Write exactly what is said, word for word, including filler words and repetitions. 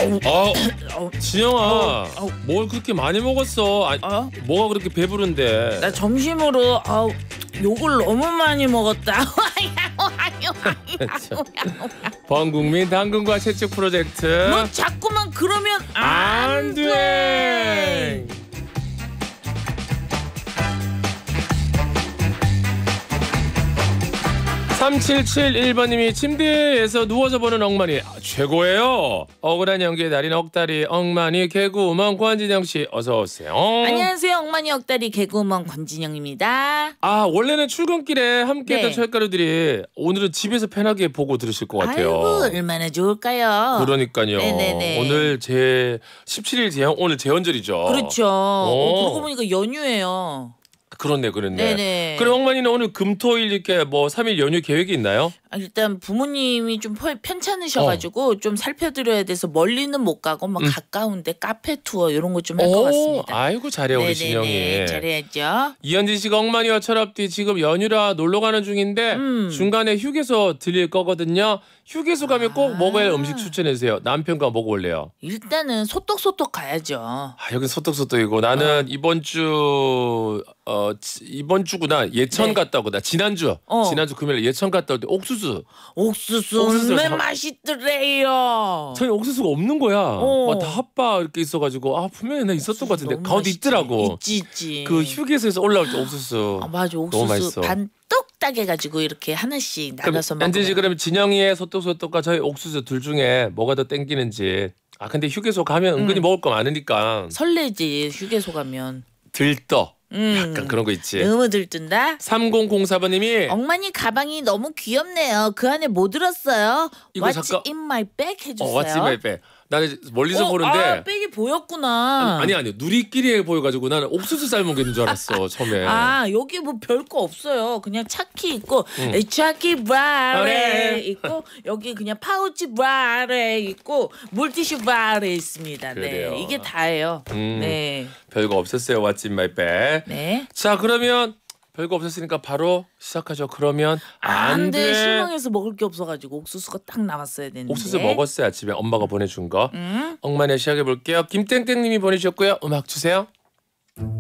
아우, 어, 아우, 진영아, 아우, 아우. 뭘 그렇게 많이 먹었어? 아, 어? 뭐가 그렇게 배부른데? 나 점심으로 아우 욕을 너무 많이 먹었다. 범국민 당근과 채찍 프로젝트. 너 자꾸만 그러면 안 안 돼. 돼. 삼칠칠일 번님이 침대에서 누워서 보는 엉만이 최고예요. 억울한 연기의 달인 억다리 엉만이 개그우먼 권진영씨 어서 오세요. 안녕하세요. 엉만이 억다리 개그우먼 권진영입니다. 아, 원래는 출근길에 함께했던 네. 철가루들이 오늘은 집에서 편하게 보고 들으실 것 같아요. 아이고 얼마나 좋을까요? 그러니까요. 네네네. 오늘 제 십칠 일 재현, 오늘 재헌절이죠. 그렇죠. 어, 오. 그러고 보니까 연휴예요. 그렇네, 그렇네. 네네. 그럼 엉만이는 오늘 금토일 이렇게 뭐 삼 일 연휴 계획이 있나요? 아, 일단 부모님이 좀 편- 편찮으셔가지고 좀 살펴드려야 돼서 멀리는 못 가고 뭐 음. 가까운데 카페 투어 이런 거 좀 할 것 같습니다. 아이고 잘해 우리 진영이. 잘해야죠. 이현진 씨가 엉만이와 철업뒤 지금 연휴라 놀러 가는 중인데 음. 중간에 휴게소 들릴 거거든요. 휴게소 가면 꼭 아. 먹어야 할 음식 추천해 주세요. 남편과 먹어볼래요. 일단은 소떡소떡 가야죠. 아, 여기 소떡소떡이고 나는 어. 이번 주 어, 지- 이번 주구나 예천 네. 갔다 오고 나 지난주 어. 지난주 금요일 예천 갔다 올 때 옥수수 옥수수 옥수수를 왜 사- 맛있더래요. 저희 옥수수가 없는 거야. 어. 막 다 핫바 이렇게 있어가지고 아 분명히 나 있었던 것 같은데 너무 가운데 맛있지. 있더라고. 있지 있지. 그 휴게소에서 올라올 때 옥수수. 아, 맞아. 너무 옥수수 맛있어. 반 떡딱 해가지고 이렇게 하나씩 그럼 나눠서 현진 씨 먹으면. 그러면 진영이의 소떡소떡과 저희 옥수수 둘 중에 뭐가 더 땡기는지. 아 근데 휴게소 가면 은근히 음. 먹을 거 많으니까 설레지 휴게소 가면. 들떠 음. 약간 그런 거 있지. 너무 들뜬다. 삼공공사 번님이 엉만이 가방이 너무 귀엽네요. 그 안에 뭐 들었어요? 이거 What's 잠깐- in my bag 해주세요. 어 왓츠 마이 백. 나는 멀리서 어, 보는데 아, 백이 보였구나. 아니 아니 누리끼리 보여가지고 나는 옥수수 삶은 게 있는 줄 알았어 처음에. 아 여기 뭐 별거 없어요. 그냥 차키 있고 응. 이 차키 바레 그래. 있고 여기 그냥 파우치 바레 있고 물티슈 바레 있습니다. 그래요. 네 이게 다예요. 음. 네. 별거 없었어요 왓츠 마이 백. 네. 자 그러면 별거 없었으니까 바로 시작하죠. 그러면 안 안돼 돼. 실망해서 먹을 게 없어가지고 옥수수가 딱 남았어야 되는데. 옥수수 먹었어요 아침에 엄마가 보내준 거. 응? 엉만에 시작해 볼게요. 김땡땡님이 보내주셨고요. 음악 주세요.